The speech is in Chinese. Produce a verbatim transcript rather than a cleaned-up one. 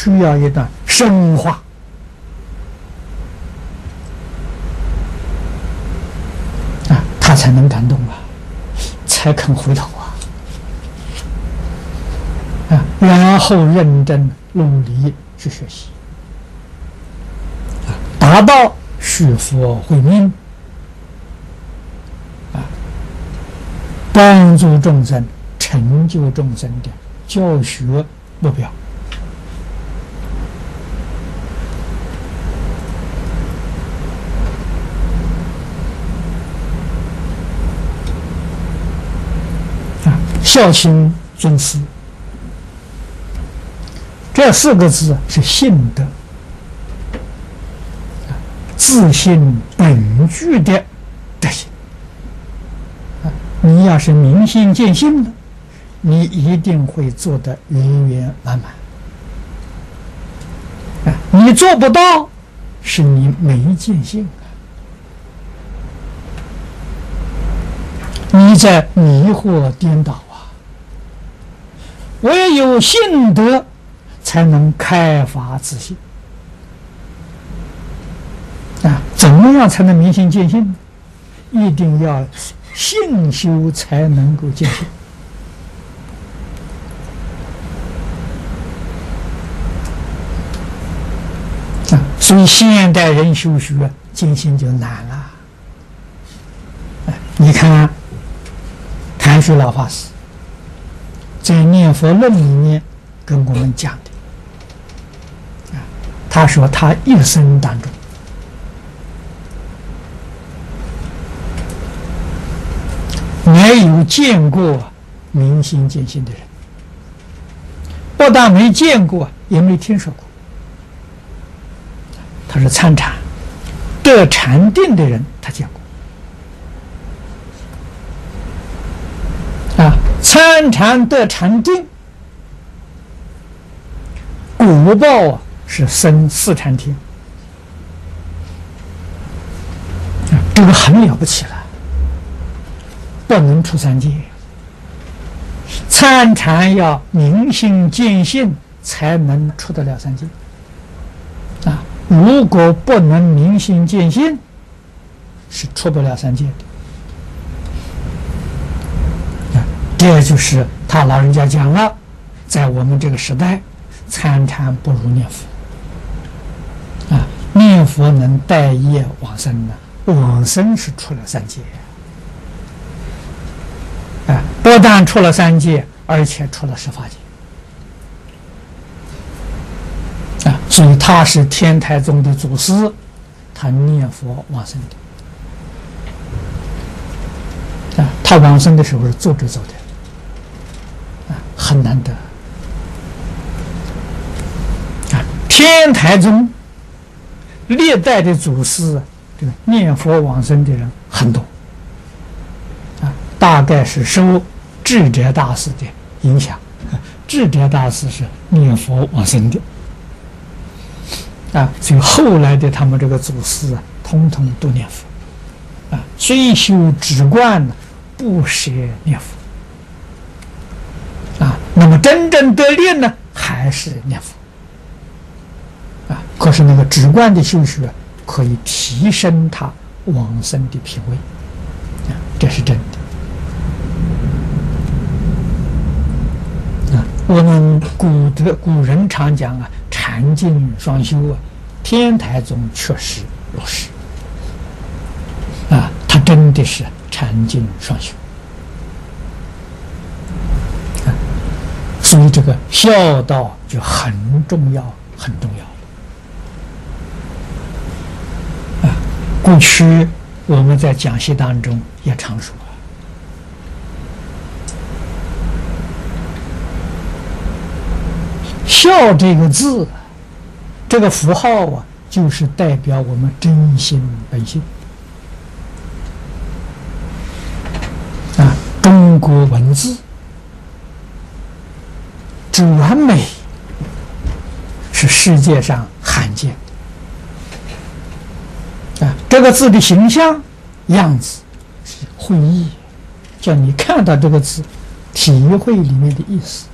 需要一段深化啊，他才能感动啊，才肯回头啊啊，然后认真努力去学习啊，达到续佛慧命啊，帮助众生成就众生的教学目标。啊，孝亲尊师，这四个字是信德，自信本具的德行。啊，你要是明心见性了，你一定会做得圆圆满满。啊，你做不到，是你没见性啊，你在迷惑颠倒啊。唯有信德，才能开发自信。啊，怎么样才能明心见性呢？一定要信修才能够见性。啊，所以现代人修学见性就难了。啊，你看谭旭老法师在《念佛论》里面跟我们讲的，啊，他说他一生当中没有见过明心见性的人，不但没见过，也没听说过。他说参禅得禅定的人他见过，啊，参禅得禅定，果报啊是生四禅天，啊，这个很了不起了。不能出三界，参禅要明心见性才能出得了三界啊！如果不能明心见性，是出不了三界的啊！这就是他老人家讲了，在我们这个时代，参禅不如念佛啊！念佛能带业往生呢，往生是出了三界。啊，不但出了三界，而且出了十法界啊！所以他是天台宗的祖师，他念佛往生的啊！他往生的时候是坐着走的啊，很难得啊！天台宗历代的祖师，这个念佛往生的人很多。大概是受智者大师的影响，智者大师是念佛往生的啊，所以后来的他们这个祖师啊，统统都念佛啊，追修止观呢，不舍念佛啊。那么真正得力呢，还是念佛啊。可是那个止观的修学可以提升他往生的品位啊，这是真的。我们古德古人常讲啊，禅净双修啊，天台宗确实如是啊，他真的是禅净双修啊，所以这个孝道就很重要，很重要啊。过去我们在讲习当中也常说。孝这个字，这个符号啊，就是代表我们真心本性啊。中国文字之完美，是世界上罕见啊。这个字的形象样子是会意，叫你看到这个字，体会里面的意思。